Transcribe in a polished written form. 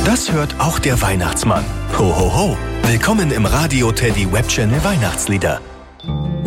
Das hört auch der Weihnachtsmann. Ho, ho, ho. Willkommen im Radio Teddy Webchannel Weihnachtslieder.